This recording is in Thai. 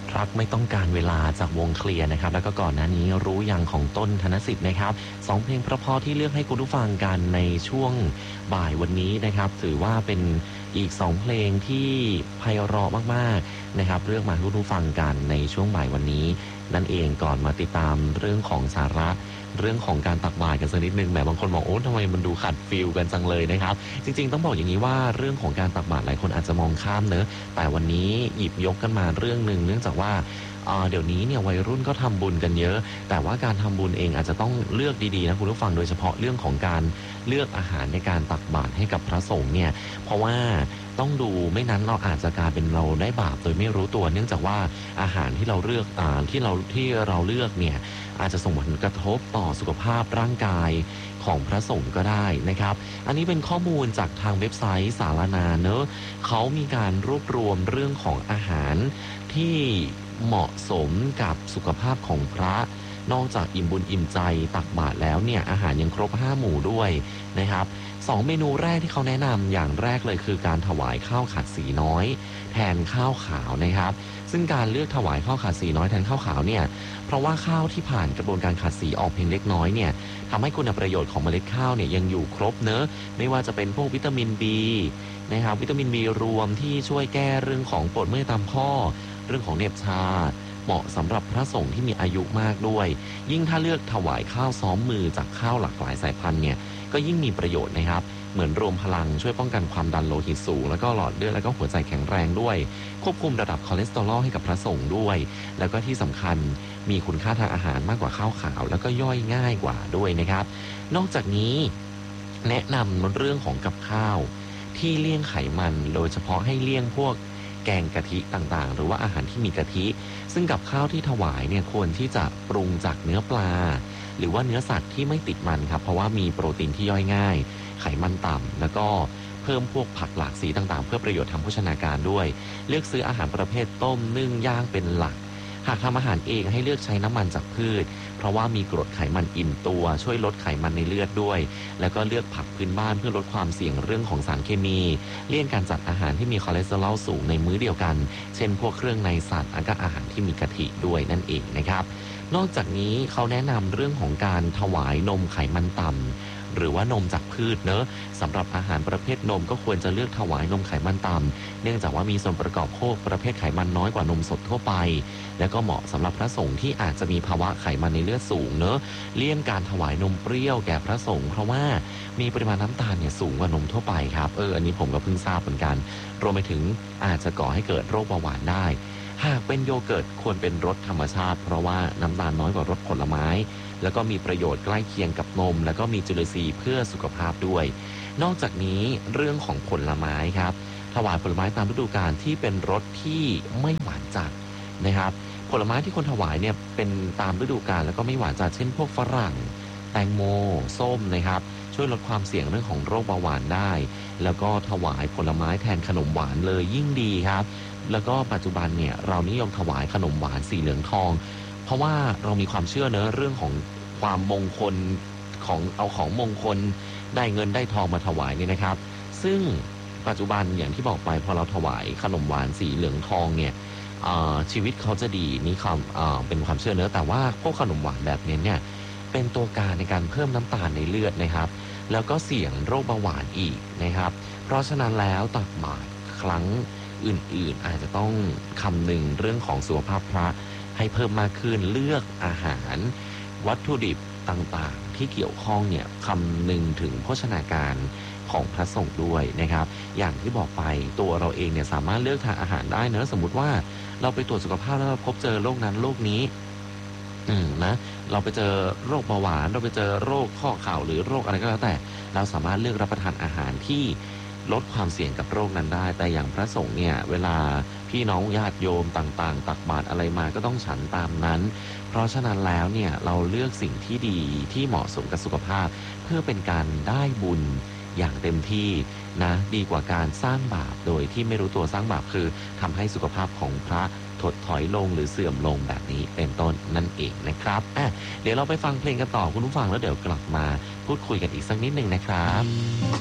รักไม่ต้องการเวลาจากวงเคลียร์นะครับแล้วก็ก่อนหน้านี้รู้อย่างของต้นธนสิทธิ์นะครับสองเพลงเพราะๆที่เลือกให้คุณผู้ฟังกันในช่วงบ่ายวันนี้นะครับถือว่าเป็นอีก2เพลงที่ไพเราะมากๆนะครับเลือกมาให้คุณผู้ฟังกันในช่วงบ่ายวันนี้นั่นเองก่อนมาติดตามเรื่องของสาระเรื่องของการตักบาตรกันสักนิดนึงแหมบางคนบอกโอ้ทำไมมันดูขัดฟิลกันจังเลยนะครับจริงๆต้องบอกอย่างนี้ว่าเรื่องของการตักบาตรหลายคนอาจจะมองข้ามเนอะแต่วันนี้หยิบยกกันมาเรื่องนึงเนื่องจากว่าเดี๋ยวนี้เนี่ยวัยรุ่นก็ทำบุญกันเยอะแต่ว่าการทำบุญเองอาจจะต้องเลือกดีๆนะคุณผู้ฟังโดยเฉพาะเรื่องของการเลือกอาหารในการตักบาตรให้กับพระสงฆ์เนี่ยเพราะว่าต้องดูไม่นั้นเราอาจจะกลายเป็นเราได้บาปโดยไม่รู้ตัวเนื่องจากว่าอาหารที่เราเลือกที่เราเลือกเนี่ยอาจจะส่งผลกระทบต่อสุขภาพร่างกายของพระสงฆ์ก็ได้นะครับอันนี้เป็นข้อมูลจากทางเว็บไซต์สารนาเนอะเขามีการรวบรวมเรื่องของอาหารที่เหมาะสมกับสุขภาพของพระนอกจากอิ่มบุญอิ่มใจตักบาตรแล้วเนี่ยอาหารยังครบ5หมู่ด้วยนะครับ2เมนูแรกที่เขาแนะนำอย่างแรกเลยคือการถวายข้าวขัดสีน้อยแทนข้าวขาวนะครับซึ่งการเลือกถวายข้าวขัดสีน้อยแทนข้าวขาวเนี่ยเพราะว่าข้าวที่ผ่านกระบวนการขัดสีออกเพียงเล็กน้อยเนี่ยทำให้คุณประโยชน์ของเมล็ดข้าวเนี่ยยังอยู่ครบเนอะไม่ว่าจะเป็นพวกวิตามิน B นะครับวิตามิน B รวมที่ช่วยแก้เรื่องของปวดเมื่อยตามข้อเรื่องของเหน็บชาเหมาะสำหรับพระสงฆ์ที่มีอายุมากด้วยยิ่งถ้าเลือกถวายข้าวซ้อมมือจากข้าวหลากหลายสายพันธุ์เนี่ยก็ยิ่งมีประโยชน์นะครับเหมือนรวมพลังช่วยป้องกันความดันโลหิตสูงแล้วก็หลอดเลือดแล้วก็หัวใจแข็งแรงด้วยควบคุมระดับคอเลสเตอรอลให้กับพระสงฆ์ด้วยแล้วก็ที่สำคัญมีคุณค่าทางอาหารมากกว่าข้าวขาวแล้วก็ย่อยง่ายกว่าด้วยนะครับนอกจากนี้แนะนำเรื่องของกับข้าวที่เลี่ยงไขมันโดยเฉพาะให้เลี่ยงพวกแกงกะทิต่างๆหรือว่าอาหารที่มีกะทิซึ่งกับข้าวที่ถวายเนี่ยควรที่จะปรุงจากเนื้อปลาหรือว่าเนื้อสัตว์ที่ไม่ติดมันครับเพราะว่ามีโปรตีนที่ย่อยง่ายไขมันต่ำแล้วก็เพิ่มพวกผักหลากสีต่างๆเพื่อประโยชน์ทางโภชนาการด้วยเลือกซื้ออาหารประเภทต้มนึ่งย่างเป็นหลักหากทำอาหารเองให้เลือกใช้น้ำมันจากพืชเพราะว่ามีกรดไขมันอิ่มตัวช่วยลดไขมันในเลือดด้วยแล้วก็เลือกผักพื้นบ้านเพื่อลดความเสี่ยงเรื่องของสารเคมีเลี่ยงการจัดอาหารที่มีคอเลสเตอรอลสูงในมื้อเดียวกันเช่นพวกเครื่องในสัตว์แล้วก็อาหารที่มีกะทิด้วยนั่นเองนะครับนอกจากนี้เขาแนะนำเรื่องของการถวายนมไขมันต่ำหรือว่านมจากพืชเนอะสำหรับอาหารประเภทนมก็ควรจะเลือกถวายนมไขมันต่ำเนื่องจากว่ามีส่วนประกอบโภคประเภทไขมันน้อยกว่านมสดทั่วไปแล้วก็เหมาะสำหรับพระสงฆ์ที่อาจจะมีภาวะไขมันในเลือดสูงเนอะเลี่ยงการถวายนมเปรี้ยวแก่พระสงฆ์เพราะว่ามีปริมาณน้ำตาลเนี่ยสูงกว่านมทั่วไปครับอันนี้ผมก็เพิ่งทราบเหมือนกันรวมไปถึงอาจจะก่อให้เกิดโรคเบาหวานได้หากเป็นโยเกิร์ตควรเป็นรสธรรมชาติเพราะว่าน้ำตาลน้อยกว่ารสผลไม้แล้วก็มีประโยชน์ใกล้เคียงกับนมแล้วก็มีจุลินทรีย์เพื่อสุขภาพด้วยนอกจากนี้เรื่องของผลไม้ครับถวายผลไม้ตามฤดูกาลที่เป็นรสที่ไม่หวานจัดนะครับผลไม้ที่คนถวายเนี่ยเป็นตามฤดูกาลแล้วก็ไม่หวานจัดเช่นพวกฝรั่งแตงโมส้มนะครับช่วยลดความเสี่ยงเรื่องของโรคเบาหวานได้แล้วก็ถวายผลไม้แทนขนมหวานเลยยิ่งดีครับแล้วก็ปัจจุบันเนี่ยเรานิยมถวายขนมหวานสีเหลืองทองเพราะว่าเรามีความเชื่อเนอะเรื่องของความมงคลของเอาของมงคลได้เงินได้ทองมาถวายเนี่ยนะครับซึ่งปัจจุบันอย่างที่บอกไปพอเราถวายขนมหวานสีเหลืองทองเนี่ยชีวิตเขาจะดีนี่เป็นความเชื่อเนอะแต่ว่าพวกขนมหวานแบบนี้เนี่ยเป็นตัวการในการเพิ่มน้ำตาลในเลือดนะครับแล้วก็เสี่ยงโรคเบาหวานอีกนะครับเพราะฉะนั้นแล้วตักบาตรครั้งอื่นๆอาจจะต้องคำนึงเรื่องของสุขภาพพระให้เพิ่มมากขึ้นเลือกอาหารวัตถุดิบต่างๆที่เกี่ยวข้องเนี่ยคำนึงถึงโภชนาการของพระสงฆ์ด้วยนะครับอย่างที่บอกไปตัวเราเองเนี่ยสามารถเลือกทานอาหารได้นะสมมุติว่าเราไปตรวจสุขภาพแล้วเราพบเจอโรคนั้นโรคนี้นะเราไปเจอโรคเบาหวานเราไปเจอโรคข้อเข่าหรือโรคอะไรก็แล้วแต่เราสามารถเลือกรับประทานอาหารที่ลดความเสี่ยงกับโรคนั้นได้แต่อย่างพระสงฆ์เนี่ยเวลาพี่น้องญาติโยมต่างๆตักบาตรอะไรมาก็ต้องฉันตามนั้นเพราะฉะนั้นแล้วเนี่ยเราเลือกสิ่งที่ดีที่เหมาะสมกับสุขภาพเพื่อเป็นการได้บุญอย่างเต็มที่นะดีกว่าการสร้างบาปโดยที่ไม่รู้ตัวสร้างบาปคือทำให้สุขภาพของพระถดถอยลงหรือเสื่อมลงแบบนี้เป็นต้นนั่นเองนะครับเดี๋ยวเราไปฟังเพลงกันต่อคุณผู้ฟังแล้วเดี๋ยวกลับมาพูดคุยกันอีกสักนิดนึงนะครับ